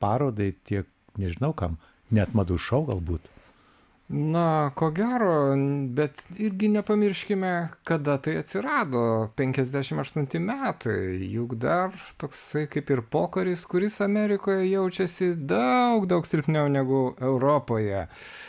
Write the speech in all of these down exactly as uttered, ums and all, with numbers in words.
parodai, tiek nežinau kam, net madų šou galbūt. Na, ko gero, bet irgi nepamirškime, kada tai atsirado, penkiasdešimt aštunti metai, juk dar toksai kaip ir pokaris, kuris Amerikoje jaučiasi daug, daug silpniau negu Europoje.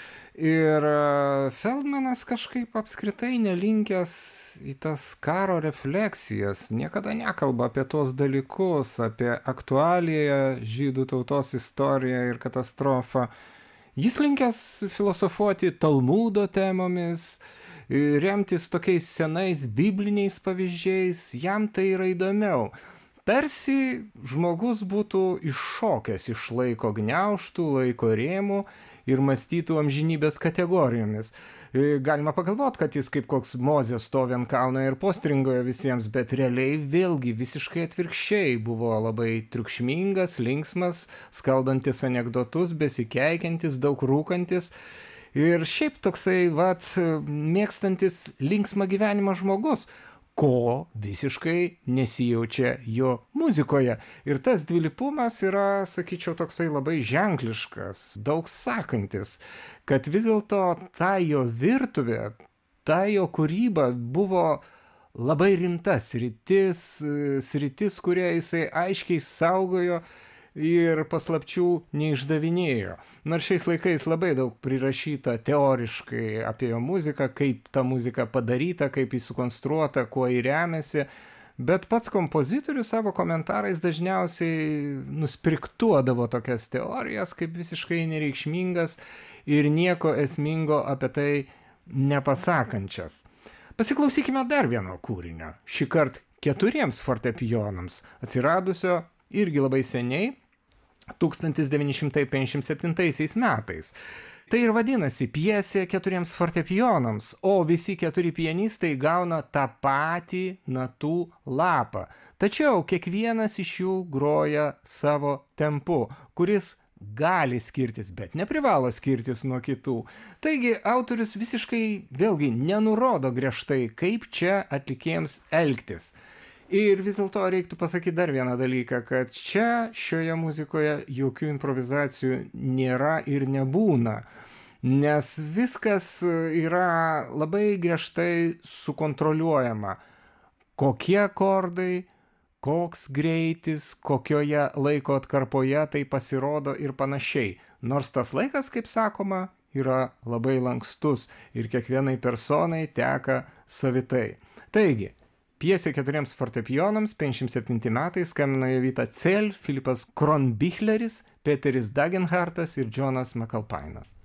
Ir Feldmanas kažkaip apskritai nelinkęs į tas karo refleksijas, niekada nekalba apie tuos dalykus, apie aktualiją žydų tautos istoriją ir katastrofą. Jis linkęs filosofuoti Talmudo temomis, remtis tokiais senais bibliniais pavyzdžiais, jam tai yra įdomiau. Tarsi žmogus būtų iššokęs iš laiko gniaužtų, laiko rėmų ir mąstytų amžinybės kategorijomis. Galima pagalvoti, kad jis kaip koks Mozė stovi ant kalno ir postringoja visiems, bet realiai vėlgi visiškai atvirkščiai buvo labai triukšmingas, linksmas, skaldantis anekdotus, besikeikiantis, daug rūkantis ir šiaip toksai, vat, mėgstantis linksmą gyvenimą žmogus, ko visiškai nesijaučia jo muzikoje. Ir tas dvilypumas yra, sakyčiau, toksai labai ženkliškas, daug sakantis, kad vis dėlto ta jo virtuvė, ta jo kūryba buvo labai rimta sritis, sritis, kurią jisai aiškiai saugojo ir paslapčių neišdavinėjo. Nors šiais laikais labai daug prirašyta teoriškai apie jo muziką, kaip ta muzika padaryta, kaip jis sukonstruota, kuo jį remiasi, bet pats kompozitorius savo komentarais dažniausiai nuspirktuodavo tokias teorijas kaip visiškai nereikšmingas ir nieko esmingo apie tai nepasakančias. Pasiklausykime dar vieno kūrinio, šį kartą keturiems fortepijonams, atsiradusio irgi labai seniai, tūkstantis devyni šimtai penkiasdešimt septintaisiais metais. Tai ir vadinasi pjesė keturiems fortepijonams, o visi keturi pianistai gauna tą patį natų lapą. Tačiau kiekvienas iš jų groja savo tempu, kuris gali skirtis, bet neprivalo skirtis nuo kitų. Taigi autorius visiškai vėlgi nenurodo griežtai, kaip čia atlikėjams elgtis. Ir vis dėlto reiktų pasakyti dar vieną dalyką, kad čia šioje muzikoje jokių improvizacijų nėra ir nebūna, nes viskas yra labai griežtai sukontroliuojama. Kokie akordai, koks greitis, kokioje laiko atkarpoje tai pasirodo ir panašiai. Nors tas laikas, kaip sakoma, yra labai lankstus ir kiekvienai personai teka savitai. Taigi, pjesė keturiems fortepijonams, penkiasdešimt septinti metai, skambino Jovita Cel, Filipas Kronbichleris, Peteris Dagenhartas ir Džonas Makalpainas.